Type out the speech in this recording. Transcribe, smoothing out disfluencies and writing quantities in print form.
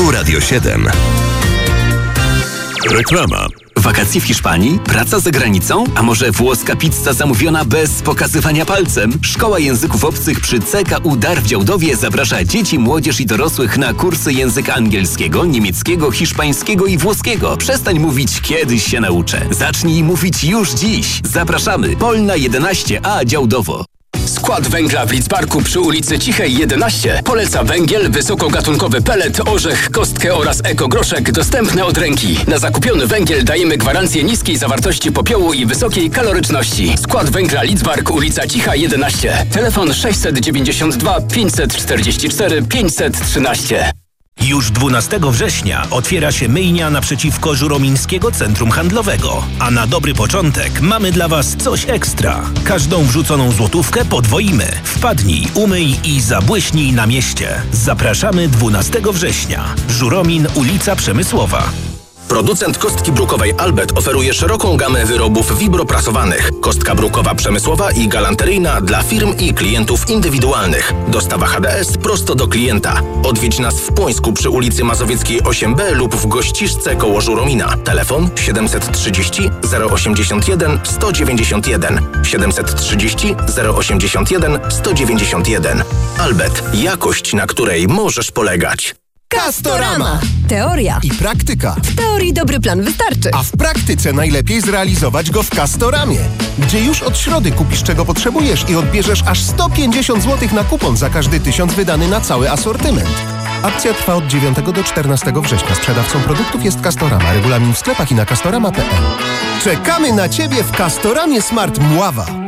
Tu Radio 7. Reklama. Wakacje w Hiszpanii? Praca za granicą? A może włoska pizza zamówiona bez pokazywania palcem? Szkoła Języków Obcych przy CKU Dar w Działdowie zaprasza dzieci, młodzież i dorosłych na kursy języka angielskiego, niemieckiego, hiszpańskiego i włoskiego. Przestań mówić kiedyś się nauczę. Zacznij mówić już dziś. Zapraszamy. Polna 11A Działdowo. Skład węgla w Lidzbarku przy ulicy Cichej 11 poleca węgiel, wysokogatunkowy pelet, orzech, kostkę oraz ekogroszek dostępne od ręki. Na zakupiony węgiel dajemy gwarancję niskiej zawartości popiołu i wysokiej kaloryczności. Skład węgla Lidzbark, ulica Cicha 11. Telefon 692 544 513. Już 12 września otwiera się myjnia naprzeciwko Żuromińskiego Centrum Handlowego. A na dobry początek mamy dla Was coś ekstra. Każdą wrzuconą złotówkę podwoimy. Wpadnij, umyj i zabłyśnij na mieście. Zapraszamy 12 września. Żuromin, ulica Przemysłowa. Producent kostki brukowej Albert oferuje szeroką gamę wyrobów wibroprasowanych. Kostka brukowa przemysłowa i galanteryjna dla firm i klientów indywidualnych. Dostawa HDS prosto do klienta. Odwiedź nas w Płońsku przy ulicy Mazowieckiej 8B lub w Gościszce koło Żuromina. Telefon 730 081 191 730 081 191. Albert. Jakość, na której możesz polegać. Castorama. Teoria i praktyka. W teorii dobry plan wystarczy. A w praktyce najlepiej zrealizować go w Castoramie, gdzie już od środy kupisz czego potrzebujesz i odbierzesz aż 150 zł na kupon za każdy 1000 wydany na cały asortyment. Akcja trwa od 9 do 14 września. Sprzedawcą produktów jest Castorama. Regulamin w sklepach i na castorama.pl. Czekamy na Ciebie w Castoramie Smart Mława.